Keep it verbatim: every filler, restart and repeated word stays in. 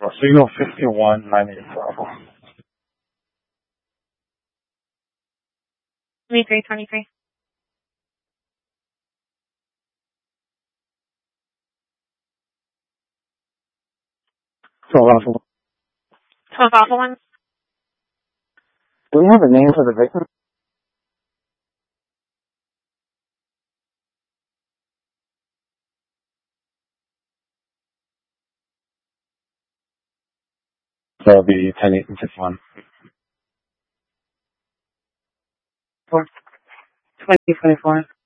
Signal fifty-one ninety-eight Bravo. twenty-three twenty-three. twelve Alpha one. twelve Alpha one. Do we have a name for the victim? So it'll be ten eight and fifty-one. twenty twenty-four.